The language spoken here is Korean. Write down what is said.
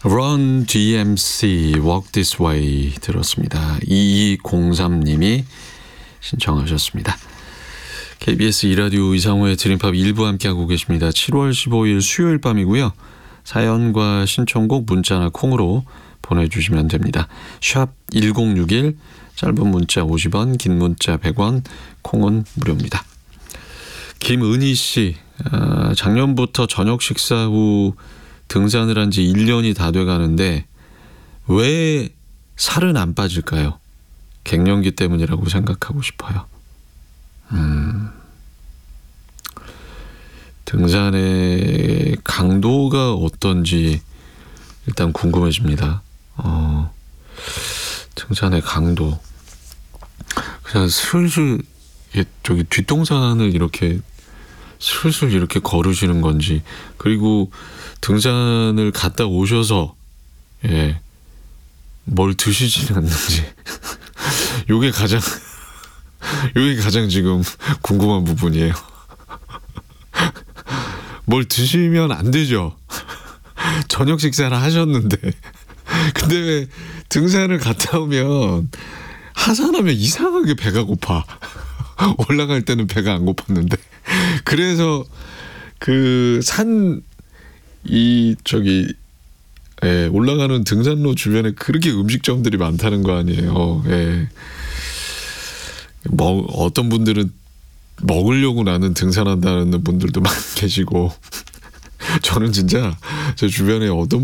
Run DMC Walk This Way 들었습니다. 2203님이 신청하셨습니다. KBS 2라디오 이상호의 드림팝 1부 함께하고 계십니다. 7월 15일 수요일 밤이고요. 사연과 신청곡 문자나 콩으로 보내주시면 됩니다. 샵 1061 짧은 문자 50원 긴 문자 100원 콩은 무료입니다. 김은희 씨, 작년부터 저녁 식사 후 등산을 한 지 1년이 다 돼가는데 왜 살은 안 빠질까요? 갱년기 때문이라고 생각하고 싶어요. 등산의 강도가 어떤지 일단 궁금해집니다. 등산의 강도. 그냥 슬슬 저기 뒷동산을 이렇게 슬슬 이렇게 걸으시는 건지, 그리고 등산을 갔다 오셔서 뭘 드시지는 않는지 요게 가장 지금 궁금한 부분이에요. 뭘 드시면 안 되죠. 저녁 식사를 하셨는데. 근데 왜 등산을 갔다 오면 하산하면 이상하게 배가 고파. 올라갈 때는 배가 안 고팠는데. 그래서 그 올라가는 등산로 주변에 그렇게 음식점들이 많다는 거 아니에요. 어떤 분들은 먹으려고 나는 등산한다는 분들도 많이 계시고, 저는 진짜 제 주변에 어떤